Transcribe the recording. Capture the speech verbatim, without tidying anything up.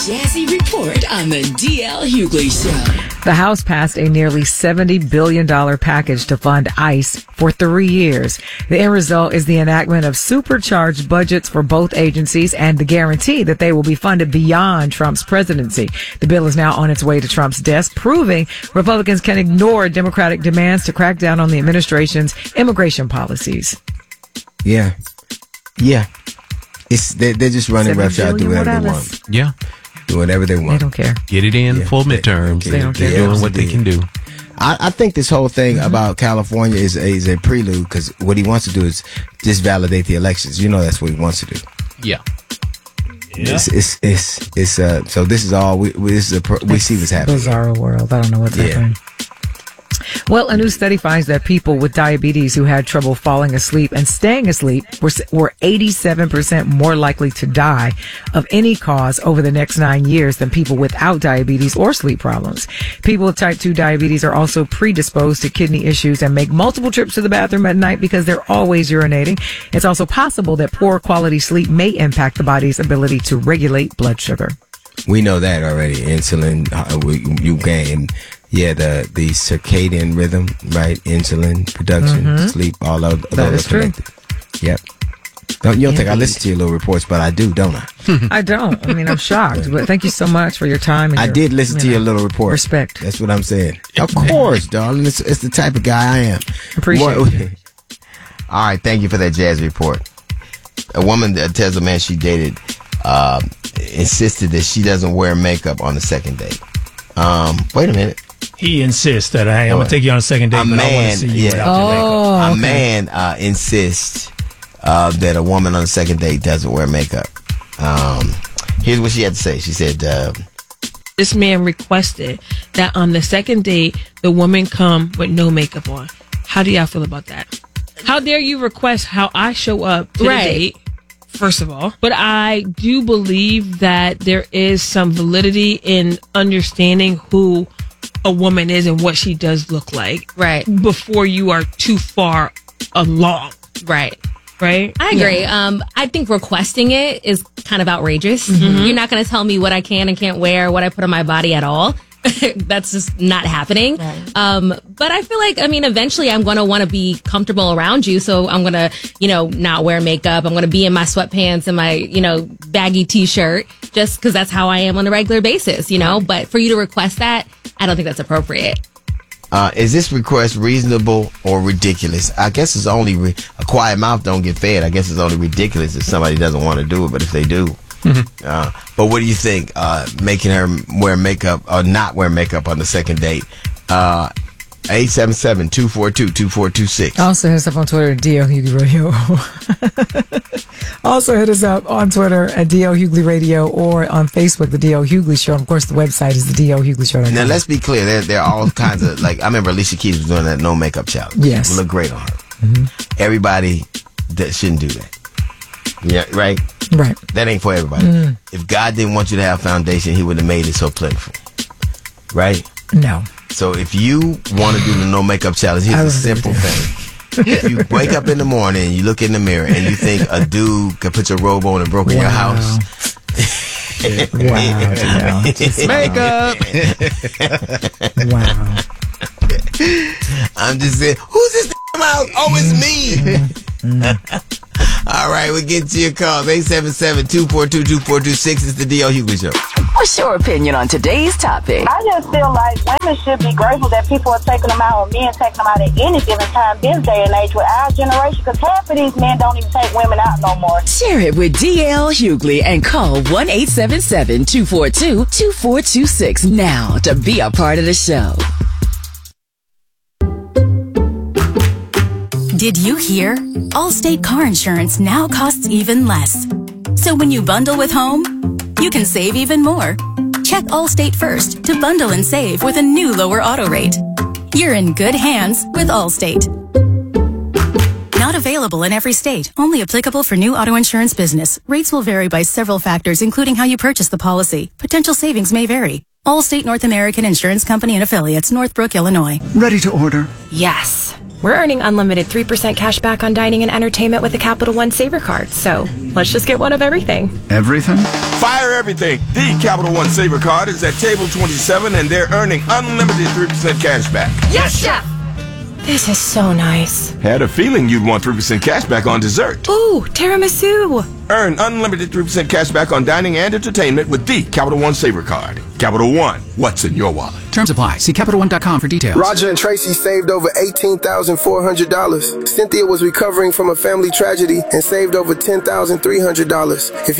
Jazzy Report on the D L Hughley Show. The House passed a nearly seventy billion dollars package to fund ICE for three years. The end result is the enactment of supercharged budgets for both agencies and the guarantee that they will be funded beyond Trump's presidency. The bill is now on its way to Trump's desk, proving Republicans can ignore Democratic demands to crack down on the administration's immigration policies. Yeah. Yeah. It's They're, they're just running roughshod, do whatever they want. Yeah. Do whatever they want. They don't care. Get it in Yeah, full they- midterms. they They, don't they're care. doing what they can do. I, I think this whole thing Mm-hmm. about California is, is a prelude because what he wants to do is just validate the elections. You know that's what he wants to do. Yeah. It's, it's, it's, it's, uh, so this is all, we, we, this is a, pro- we see what's happening. Bizarre world. I don't know what's Yeah. happening. Well, a new study finds that people with diabetes who had trouble falling asleep and staying asleep were, were eighty-seven percent more likely to die of any cause over the next nine years than people without diabetes or sleep problems. People with type two diabetes are also predisposed to kidney issues and make multiple trips to the bathroom at night because they're always urinating. It's also possible that poor quality sleep may impact the body's ability to regulate blood sugar. We know that already. Insulin, uh, we, you gain, yeah, the, the circadian rhythm, right? Insulin production, Mm-hmm. sleep, all of That those is are true. connected. Yep. Don't, you don't think I listen to your little reports, but I do, don't I? I don't. I mean, I'm shocked, but thank you so much for your time. And I your, did listen to you your know, little report. Respect. That's what I'm saying. Of course, darling. It's, it's the type of guy I am. Appreciate What- it. All right, thank you for that jazz report. A woman that tells a man she dated uh, insisted that she doesn't wear makeup on the second date. Um, wait a minute. He insists that, hey, I'm going to take you on a second date, A but I want man, to see you yeah. without your makeup. Oh, A okay. man uh, insists uh, that a woman on the second date doesn't wear makeup. Um, here's what she had to say. She said, uh, This man requested that on the second date, the woman come with no makeup on. How do y'all feel about that? How dare you request how I show up to Right. the date, first of all. But I do believe that there is some validity in understanding who a woman is and what she does look like. Right. Before you are too far along. Right. Right? I agree. Um, I think requesting it is kind of outrageous. Mm-hmm. You're not going to tell me what I can and can't wear, what I put on my body at all. That's just not happening. Right. Um, but I feel like, I mean, eventually I'm going to want to be comfortable around you. So I'm going to, you know, not wear makeup. I'm going to be in my sweatpants and my, you know, baggy t-shirt just because that's how I am on a regular basis, you know. But for you to request that, I don't think that's appropriate. uh, is this request reasonable or ridiculous? I guess it's only re- a quiet mouth don't get fed. I guess it's only ridiculous if somebody doesn't want to do it, but if they do. Uh, but what do you think? Uh, making her wear makeup or not wear makeup on the second date? Uh, eight seven seven, two four two, two four two six. Also hit us up on Twitter at D L Hughley Radio. Also hit us up on Twitter at D L Hughley Radio or on Facebook, The D L Hughley Show. And of course, the website is the D L Hughley Show. Now, let's be clear. There, there are all kinds of, like, I remember Alicia Keys was doing that no makeup challenge. Yes. It looked great on her. Everybody that shouldn't do that. Yeah, right? Right. That ain't for everybody. If God didn't want you to have foundation, he would have made it so plentiful. Right? No. So if you want to do the no makeup challenge, I here's a would simple thing. If you wake up in the morning and you look in the mirror and you think a dude could put your robe on and broke in your Wow. house. Wow. Yeah. Just- Makeup. Wow. I'm just saying, who's this out? Oh, it's me. All right, we'll get to your call. eight seven seven, two four two, two four two six. It's the D L Hughley Show. What's your opinion on today's topic? I just feel like women should be grateful that people are taking them out or men taking them out at any given time this day and age with our generation, because half of these men don't even take women out no more. Share it with D L Hughley and call one eight seven seven, two four two, two four two six now to be a part of the show. Did you hear? Allstate car insurance now costs even less. So when you bundle with home, you can save even more. Check Allstate first to bundle and save with a new lower auto rate. You're in good hands with Allstate. Not available in every state. Only applicable for new auto insurance business. Rates will vary by several factors, including how you purchase the policy. Potential savings may vary. Allstate North American Insurance Company and Affiliates, Northbrook, Illinois. Ready to order? Yes. We're earning unlimited three percent cash back on dining and entertainment with the Capital One Saver Card. So let's just get one of everything. Everything? Fire everything. The Capital One Saver Card is at table twenty-seven, and they're earning unlimited three percent cash back. Yes, Chef! This is so nice. Had a feeling you'd want three percent cash back on dessert. Ooh, tiramisu. Earn unlimited three percent cash back on dining and entertainment with the Capital One Saver Card. Capital One, what's in your wallet? Terms apply. See Capital One dot com for details. Roger and Tracy saved over eighteen thousand four hundred dollars. Cynthia was recovering from a family tragedy and saved over ten thousand three hundred dollars. If